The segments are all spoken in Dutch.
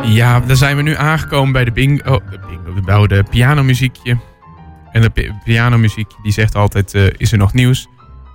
Ja, dan zijn we nu aangekomen bij de pianomuziekje. En de pianomuziekje die zegt altijd, is er nog nieuws?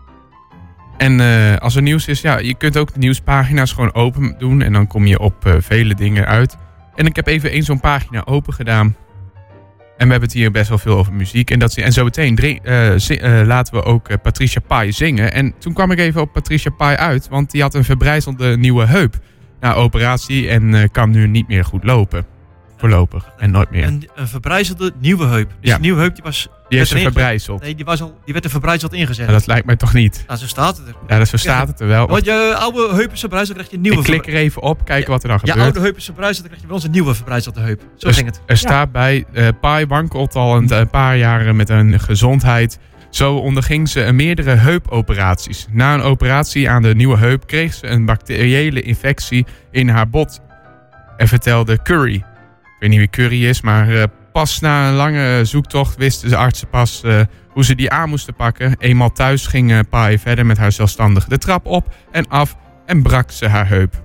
En als er nieuws is, ja, je kunt ook de nieuwspagina's gewoon open doen. En dan kom je op vele dingen uit. En ik heb even zo'n pagina open gedaan. En we hebben het hier best wel veel over muziek. En zo meteen laten we ook Patricia Pai zingen. En toen kwam ik even op Patricia Pai uit. Want die had een verbrijzelde nieuwe heup na operatie. En kan nu niet meer goed lopen. Voorlopig. En nooit meer. Een verbrijzelde nieuwe heup. Dus ja. Die nieuwe heup die is er verbrijzeld. Nee, die werd er verbrijzeld ingezet. Ja, dat lijkt mij toch niet. Nou, zo staat het er. Ja, zo staat het er wel. Want je oude heup is verbrijzeld, dan krijg je een nieuwe. Ik klik er even op, kijken wat er dan gebeurt. Je oude heup is verbrijzeld, dan krijg je bij ons een nieuwe verbrijzelde heup. Zo ging het. Er staat bij, Pai wankelt al een paar jaren met een gezondheid. Zo onderging ze meerdere heupoperaties. Na een operatie aan de nieuwe heup kreeg ze een bacteriële infectie in haar bot. En vertelde Curry. Ik weet niet wie Curry is, maar pas na een lange zoektocht wisten de artsen pas hoe ze die aan moesten pakken. Eenmaal thuis ging Pai verder met haar zelfstandig de trap op en af en brak ze haar heup.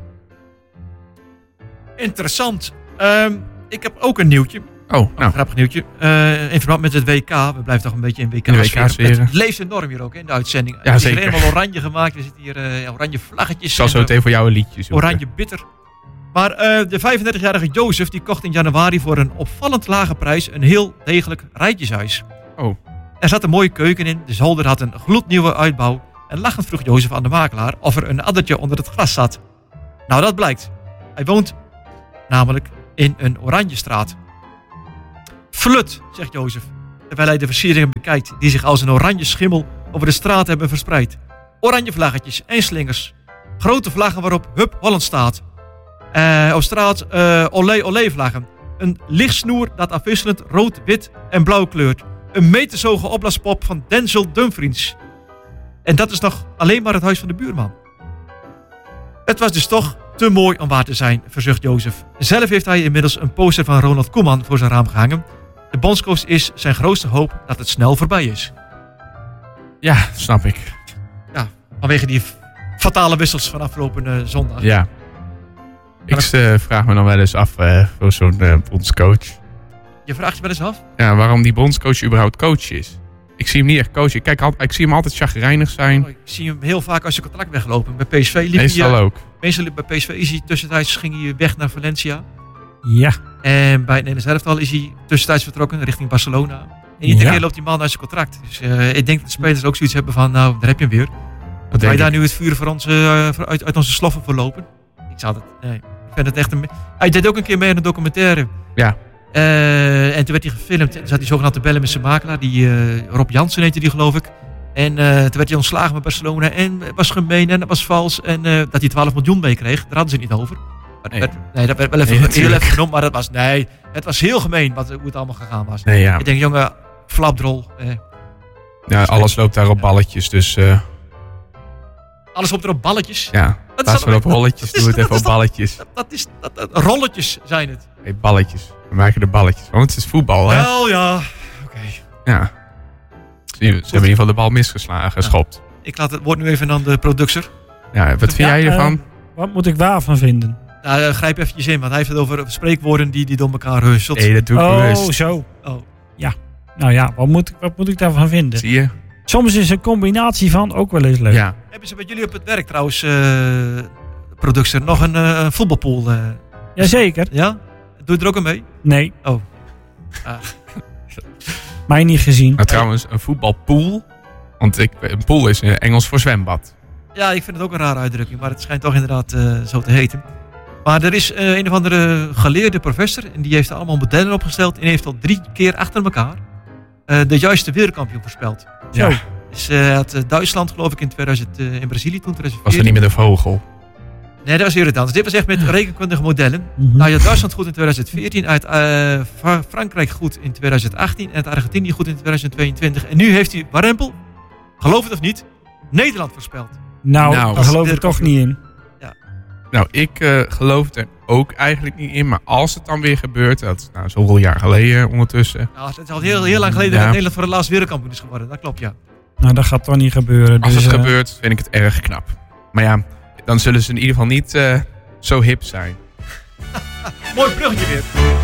Interessant. Ik heb ook een nieuwtje. Oh, nou. Een grappig nieuwtje. In verband met het WK. We blijven toch een beetje in WK-sfeer. Het leeft enorm hier ook in de uitzending. Ja, het zeker. is helemaal oranje gemaakt. Er zitten hier oranje vlaggetjes. Ik zal zo meteen voor jou een liedje zoeken. Oranje bitter. Maar de 35-jarige Jozef die kocht in januari voor een opvallend lage prijs een heel degelijk rijtjeshuis. Oh. Er zat een mooie keuken in, de zolder had een gloednieuwe uitbouw en lachend vroeg Jozef aan de makelaar of er een addertje onder het gras zat. Nou, dat blijkt. Hij woont namelijk in een Oranjestraat. Flut, zegt Jozef, terwijl hij de versieringen bekijkt die zich als een oranje schimmel over de straat hebben verspreid. Oranje vlaggetjes en slingers. Grote vlaggen waarop Hup Holland staat. Op straat olé olé vlaggen. Een lichtsnoer dat afwisselend rood, wit en blauw kleurt. Een metershoge opblaspop van Denzel Dumfries. En dat is nog alleen maar het huis van de buurman. Het was dus toch te mooi om waar te zijn, verzucht Jozef. Zelf heeft hij inmiddels een poster van Ronald Koeman voor zijn raam gehangen. De bondscoach is zijn grootste hoop dat het snel voorbij is. Ja, snap ik. Ja, vanwege die fatale wissels van afgelopen zondag. Ja. Ik vraag me dan wel eens af voor zo'n bondscoach. Je vraagt je wel eens af? Ja, waarom die bondscoach überhaupt coach is. Ik zie hem niet echt coachen. Ik zie hem altijd chagrijnig zijn. Ik zie hem heel vaak als je contract weglopen. Bij PSV liep meestal ook. Meestal bij PSV is hij tussentijds ging hij weg naar Valencia. Ja. En bij het Nederlands elftal is hij tussentijds vertrokken richting Barcelona. En iedere keer loopt die man uit zijn contract. Dus ik denk dat de spelers ook zoiets hebben van, nou, daar heb je hem weer. Dat wij daar nu het vuur voor ons, uit onze sloffen verlopen. Ik vind het echt hij deed ook een keer mee in een documentaire. Ja. En toen werd hij gefilmd. En zat hij zogenaamd te bellen met zijn makelaar. Rob Jansen heette die, geloof ik. En toen werd hij ontslagen met Barcelona. En het was gemeen en het was vals. En dat hij 12 miljoen meekreeg. Daar hadden ze het niet over. Dat werd wel even heel even genoemd. Maar het was heel gemeen hoe het allemaal gegaan was. Nee, ja. Ik denk, jongen, flapdrol. Ja, alles loopt daar op balletjes. Dus... Alles loopt er op balletjes? Ja, plaats van op rolletjes, doe het even op balletjes. Rolletjes zijn het. Nee, balletjes. We maken er balletjes. Want het is voetbal, hè? Wel, ja. Oké. Ja. Ze hebben in ieder geval de bal misgeslagen, geschopt. Ik laat het woord nu even aan de producer. Ja, wat vind jij ervan? Wat moet ik daarvan vinden? Nou, grijp eventjes in, want hij heeft het over spreekwoorden die door elkaar husselt. Nee, dat doe ik bewust. Oh, zo. Oh. Ja. Nou ja, wat moet ik daarvan vinden? Zie je? Soms is een combinatie van ook wel eens leuk. Ja. Hebben ze bij jullie op het werk trouwens, producer, nog een voetbalpool? Jazeker. Ja? Doe je er ook aan mee? Nee. Oh. Mij niet gezien. Maar trouwens, een voetbalpool. Want een pool is Engels voor zwembad. Ja, ik vind het ook een rare uitdrukking, maar het schijnt toch inderdaad zo te heten. Maar er is een of andere geleerde professor en die heeft er allemaal modellen opgesteld en heeft al 3 keer achter elkaar de juiste wereldkampioen voorspeld. Ja. Zo. Dus had Duitsland, geloof ik, in Brazilië toen, 2014. Was er niet met een vogel? Nee, dat was irritant. Dus dit was echt met rekenkundige modellen. Mm-hmm. Nou, je had Duitsland goed in 2014, uit Frankrijk goed in 2018 en het Argentinië goed in 2022. En nu heeft hij, warempel, geloof het of niet, Nederland voorspeld. Nou, daar geloof ik toch niet in. Ja. Nou, ik geloof er ook eigenlijk niet in. Maar als het dan weer gebeurt, dat is zoveel jaar geleden ondertussen. Nou, het is al heel lang geleden dat Nederland voor de laatste wereldkampioen is geworden. Dat klopt, ja. Nou, dat gaat toch niet gebeuren. Als dus, het gebeurt, vind ik het erg knap. Maar ja, dan zullen ze in ieder geval niet zo hip zijn. Mooi bruggetje weer.